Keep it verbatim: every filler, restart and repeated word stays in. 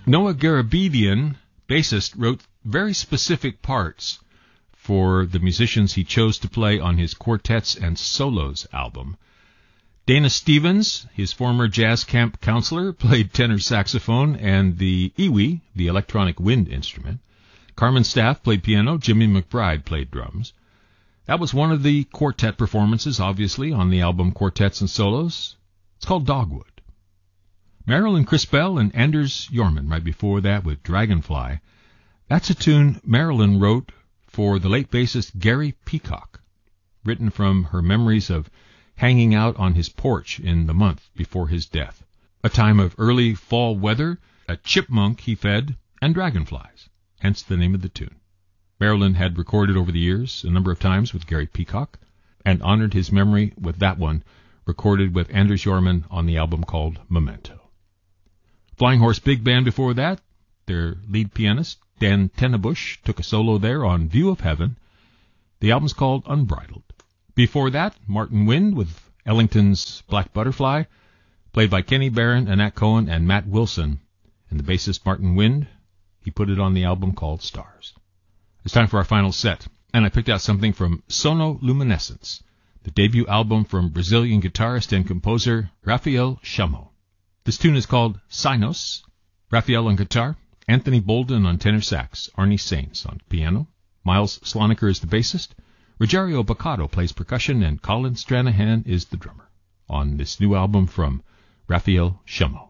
Noah Garabedian, bassist, wrote very specific parts for the musicians he chose to play on his Quartets and Solos album. Dana Stevens, his former jazz camp counselor, played tenor saxophone and the iwi, the electronic wind instrument. Carmen Staff played piano. Jimmy McBride played drums. That was one of the quartet performances, obviously, on the album Quartets and Solos. It's called Dogwood. Marilyn Crispell and Anders Jorman, right before that with Dragonfly. That's a tune Marilyn wrote for the late bassist Gary Peacock, written from her memories of hanging out on his porch in the month before his death. A time of early fall weather, a chipmunk he fed, and dragonflies, hence the name of the tune. Marilyn had recorded over the years a number of times with Gary Peacock and honored his memory with that one, recorded with Anders Jorman on the album called Memento. Flying Horse Big Band before that, their lead pianist, Dan Tennebush, took a solo there on View of Heaven. The album's called Unbridled. Before that, Martin Wind with Ellington's Black Butterfly, played by Kenny Barron, Annette Cohen, and Matt Wilson. And the bassist Martin Wind, he put it on the album called Stars. It's time for our final set, and I picked out something from Sonoluminescence, the debut album from Brazilian guitarist and composer Rafael Chamou. This tune is called Sinos. Rafael on guitar, Anthony Bolden on tenor sax, Arnie Sainz on piano, Miles Sloniker is the bassist, Rogerio Baccato plays percussion, and Colin Stranahan is the drummer on this new album from Rafael Chamou.